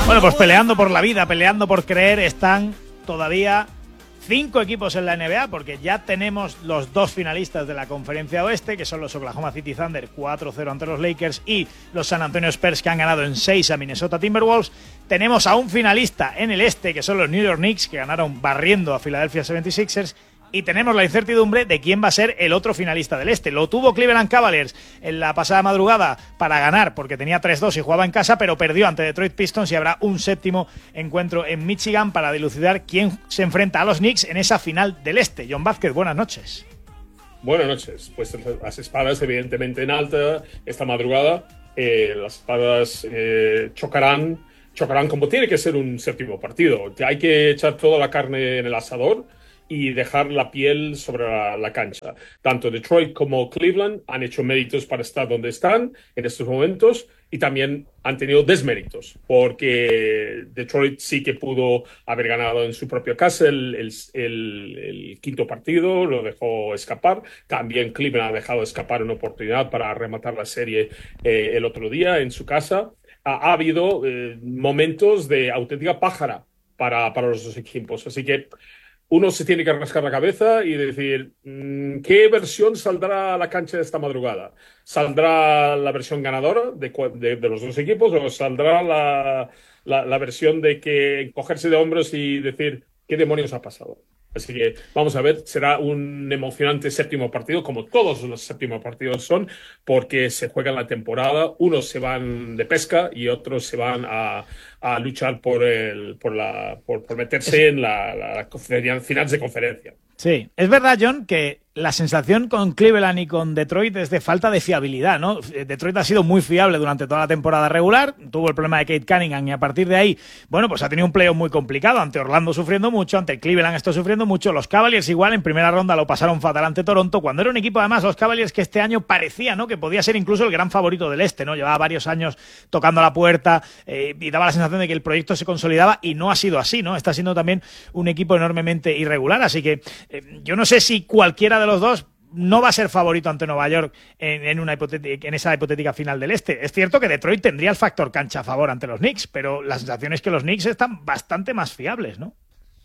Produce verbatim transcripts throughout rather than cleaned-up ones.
Bueno, pues peleando por la vida, peleando por creer, están todavía cinco equipos en la N B A, porque ya tenemos los dos finalistas de la Conferencia Oeste, que son los Oklahoma City Thunder, cuatro cero ante los Lakers, y los San Antonio Spurs, que han ganado en seis a Minnesota Timberwolves. Tenemos a un finalista en el Este, que son los New York Knicks, que ganaron barriendo a Philadelphia setenta y seis ers. Y tenemos la incertidumbre de quién va a ser el otro finalista del Este. Lo tuvo Cleveland Cavaliers en la pasada madrugada para ganar, porque tenía tres dos y jugaba en casa, pero perdió ante Detroit Pistons, y habrá un séptimo encuentro en Michigan para dilucidar quién se enfrenta a los Knicks en esa final del Este. John Vázquez, buenas noches. Buenas noches. Pues las espadas evidentemente en alta esta madrugada. Eh, las espadas eh, chocarán, chocarán como tiene que ser un séptimo partido. Hay que echar toda la carne en el asador y dejar la piel sobre la, la cancha. Tanto Detroit como Cleveland han hecho méritos para estar donde están en estos momentos, y también han tenido desméritos, porque Detroit sí que pudo haber ganado en su propia casa el, el, el, el quinto partido, lo dejó escapar. También Cleveland ha dejado escapar una oportunidad para rematar la serie eh, el otro día en su casa. Ha, ha habido eh, momentos de auténtica pájara para, para los dos equipos, así que uno se tiene que rascar la cabeza y decir, ¿qué versión saldrá a la cancha de esta madrugada? ¿Saldrá la versión ganadora de, de, de los dos equipos, o saldrá la, la, la versión de que cogerse de hombros y decir, ¿qué demonios ha pasado? Así que vamos a ver, será un emocionante séptimo partido, como todos los séptimos partidos son, porque se juega la temporada, unos se van de pesca y otros se van a, a luchar por, el, por, la, por, por meterse en la, la, la final de conferencia. Sí, es verdad, John, que la sensación con Cleveland y con Detroit es de falta de fiabilidad, ¿no? Detroit ha sido muy fiable durante toda la temporada regular, tuvo el problema de Kate Cunningham, y a partir de ahí, bueno, pues ha tenido un playoff muy complicado, ante Orlando sufriendo mucho, ante Cleveland está sufriendo mucho, los Cavaliers igual en primera ronda lo pasaron fatal ante Toronto, cuando era un equipo, además, los Cavaliers, que este año parecía, ¿no?, que podía ser incluso el gran favorito del Este, ¿no? Llevaba varios años tocando la puerta eh, y daba la sensación de que el proyecto se consolidaba, y no ha sido así, ¿no? Está siendo también un equipo enormemente irregular, así que eh, yo no sé si cualquiera de los dos no va a ser favorito ante Nueva York en, en, una hipotética, en esa hipotética final del Este. Es cierto que Detroit tendría el factor cancha a favor ante los Knicks, pero la sensación es que los Knicks están bastante más fiables, ¿no?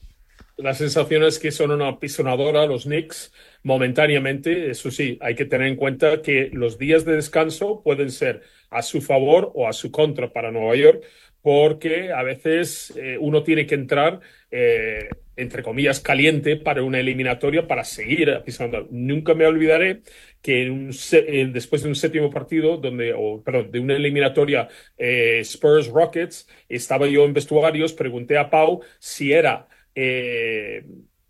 La sensación es que son una pisonadora los Knicks momentáneamente. Eso sí, hay que tener en cuenta que los días de descanso pueden ser a su favor o a su contra para Nueva York, porque a veces eh, uno tiene que entrar, eh, entre comillas, caliente para una eliminatoria para seguir pisando. Nunca me olvidaré que en un se- en, después de un séptimo partido, donde, o, perdón, de una eliminatoria eh, Spurs-Rockets, estaba yo en vestuarios, pregunté a Pau si era Eh,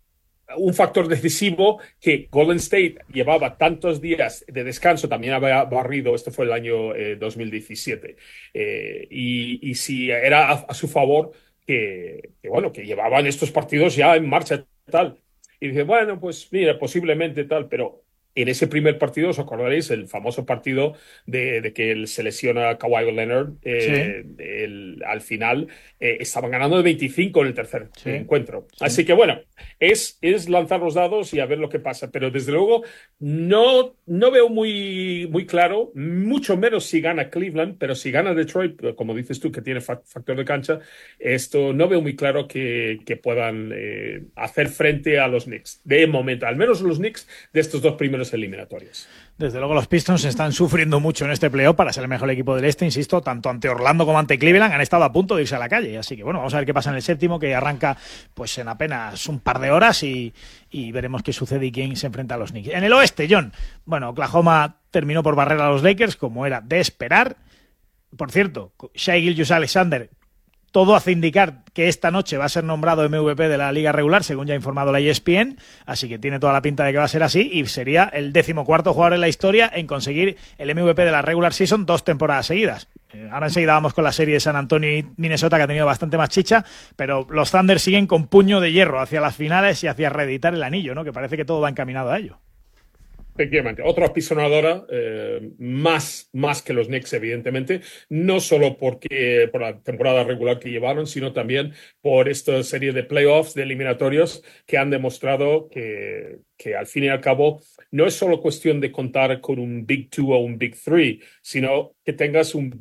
un factor decisivo que Golden State llevaba tantos días de descanso, también había barrido, esto fue el año eh, dos mil diecisiete, eh, y, y si era a, a su favor que, que, bueno, que llevaban estos partidos ya en marcha tal. Y dice, bueno, pues mira, posiblemente tal, pero en ese primer partido, os acordaréis, el famoso partido de, de que él se lesiona a Kawhi Leonard, eh, Sí. el, al final eh, estaban ganando de veinticinco en el tercer Sí. encuentro. Sí. Así que bueno, es, es lanzar los dados y a ver lo que pasa, pero desde luego no, no veo muy, muy claro, mucho menos si gana Cleveland, pero si gana Detroit, como dices tú, que tiene factor de cancha, esto no veo muy claro que, que puedan eh, hacer frente a los Knicks, de momento, al menos los Knicks de estos dos primeros eliminatorios. Desde luego los Pistons están sufriendo mucho en este playoff para ser el mejor equipo del Este, insisto, tanto ante Orlando como ante Cleveland han estado a punto de irse a la calle, así que bueno, vamos a ver qué pasa en el séptimo, que arranca pues en apenas un par de horas, y, y veremos qué sucede y quién se enfrenta a los Knicks. En el oeste, John, bueno, Oklahoma terminó por barrer a los Lakers, como era de esperar. Por cierto, Shai Gilgeous-Alexander, todo hace indicar que esta noche va a ser nombrado M V P de la liga regular, según ya ha informado la E S P N, así que tiene toda la pinta de que va a ser así, y sería el decimocuarto jugador en la historia en conseguir el M V P de la regular season dos temporadas seguidas. Eh, ahora enseguida vamos con la serie de San Antonio y Minnesota, que ha tenido bastante más chicha, pero los Thunder siguen con puño de hierro hacia las finales y hacia reeditar el anillo, ¿no? Que parece que todo va encaminado a ello. Efectivamente, otra apisonadora, eh, más, más que los Knicks, evidentemente, no solo porque, por la temporada regular que llevaron, sino también por esta serie de playoffs, de eliminatorios, que han demostrado que, que al fin y al cabo no es solo cuestión de contar con un Big Two o un Big Three, sino que tengas un Big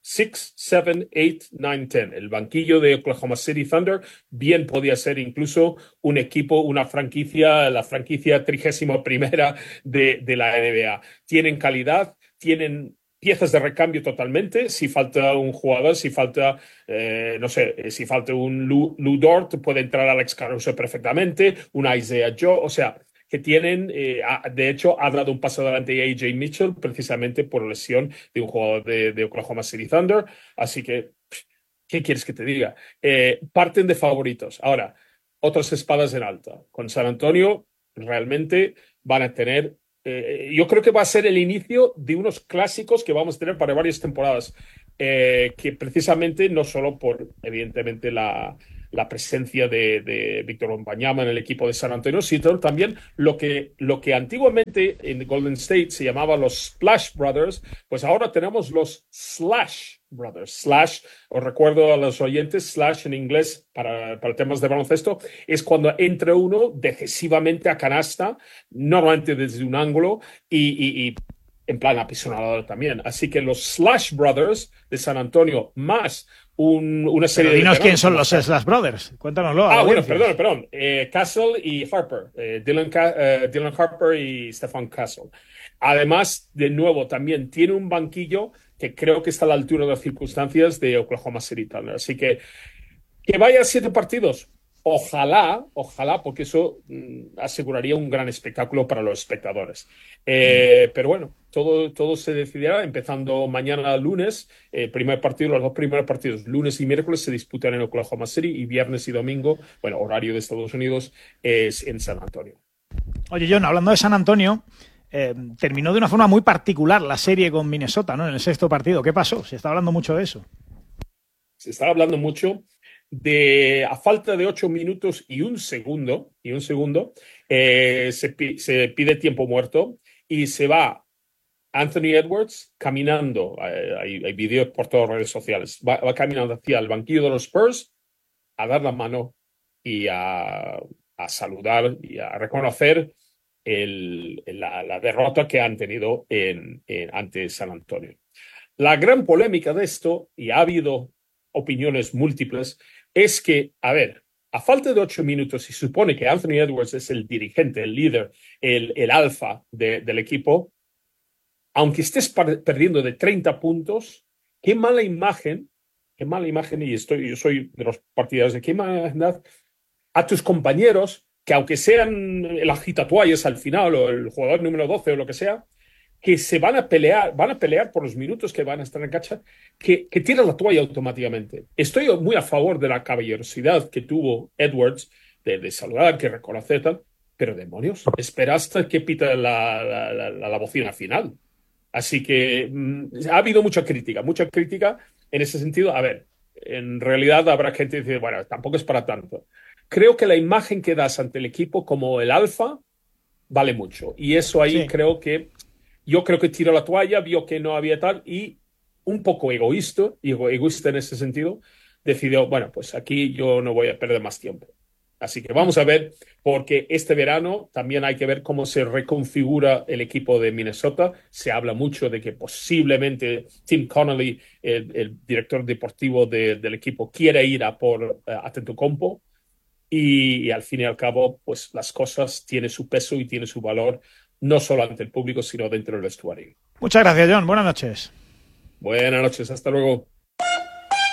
seis, siete, ocho, nueve, diez. El banquillo de Oklahoma City Thunder bien podía ser incluso un equipo, una franquicia, la franquicia trigésima primera de, de la N B A. Tienen calidad, tienen piezas de recambio totalmente. Si falta un jugador, si falta, eh, no sé, si falta un Lou, Lou Dort, puede entrar Alex Caruso perfectamente, un Isaiah Joe, o sea, que tienen, eh, de hecho, ha dado un paso adelante a J Mitchell precisamente por lesión de un jugador de, de Oklahoma City Thunder. Así que, ¿qué quieres que te diga? Eh, parten de favoritos. Ahora, otras espadas en alta. Con San Antonio, realmente van a tener. Eh, yo creo que va a ser el inicio de unos clásicos que vamos a tener para varias temporadas, eh, que precisamente no solo por, evidentemente, la, la presencia de, de Víctor Wembanyama en el equipo de San Antonio, sino también lo que, lo que antiguamente en Golden State se llamaba los Splash Brothers, pues ahora tenemos los Slash Brothers. Slash, os recuerdo a los oyentes, slash en inglés para, para temas de baloncesto, es cuando entra uno decisivamente a canasta, normalmente desde un ángulo y, y, y en plan apisonador también. Así que los Slash Brothers de San Antonio más un, una serie Pero dinos de... quién son los Slash Brothers, cuéntanoslo. Ah, bueno, perdón, perdón. Eh, Castle y Harper, eh, Dylan, eh, Dylan Harper y Stefan Castle. Además, de nuevo, también tiene un banquillo que creo que está a la altura de las circunstancias de Oklahoma City Thunder. Así que que vaya a siete partidos. Ojalá, ojalá, porque eso mm, aseguraría un gran espectáculo para los espectadores. Eh, pero bueno, todo, todo se decidirá empezando mañana lunes. Eh, primer partido, los dos primeros partidos, lunes y miércoles, se disputan en Oklahoma City y viernes y domingo, bueno, horario de Estados Unidos, es en San Antonio. Oye, John, hablando de San Antonio, eh, terminó de una forma muy particular la serie con Minnesota, ¿no? En el sexto partido. ¿Qué pasó? Se está hablando mucho de eso. Se está hablando mucho de, a falta de ocho minutos y un segundo, y un segundo, eh, se, se pide tiempo muerto y se va Anthony Edwards caminando, eh, hay, hay vídeos por todas las redes sociales, va, va caminando hacia el banquillo de los Spurs a dar la mano y a, a saludar y a reconocer el, la, la derrota que han tenido en, en, ante San Antonio. La gran polémica de esto, y ha habido opiniones múltiples, es que, a ver, a falta de ocho minutos, se supone que Anthony Edwards es el dirigente, el líder, el, el alfa de, del equipo, aunque estés perdiendo de treinta puntos, qué mala imagen, qué mala imagen, y estoy, yo soy de los partidarios de qué mala imagen a tus compañeros, que aunque sean el agitatuallas al final, o el jugador número doce o lo que sea, que se van a pelear, van a pelear por los minutos que van a estar en cancha, que, que tiran la toalla automáticamente. Estoy muy a favor de la caballerosidad que tuvo Edwards, de, de saludar, que reconocer tal, pero demonios, espera hasta que pita la, la, la, la bocina final. Así que mmm, ha habido mucha crítica, mucha crítica en ese sentido. A ver, en realidad habrá gente que dice, bueno, tampoco es para tanto. Creo que la imagen que das ante el equipo como el alfa vale mucho. Y eso ahí sí. creo que Yo creo que tiró la toalla, vio que no había tal y un poco egoísta, egoísta en ese sentido, decidió, bueno, pues aquí yo no voy a perder más tiempo. Así que vamos a ver, porque este verano también hay que ver cómo se reconfigura el equipo de Minnesota. Se habla mucho de que posiblemente Tim Connolly, el, el director deportivo de, del equipo, quiere ir a por uh, Antetokounmpo. Y, y al fin y al cabo, pues las cosas tienen su peso y tienen su valor, no solo ante el público, sino dentro del vestuario. Muchas gracias, John. Buenas noches. Buenas noches. Hasta luego.